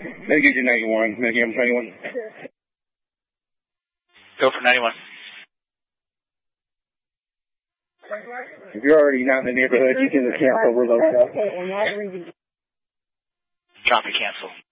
Mitigation 91, mitigation 91. Go for 91. If you're already not in the neighborhood, you can cancel. We're low. Copy, cancel.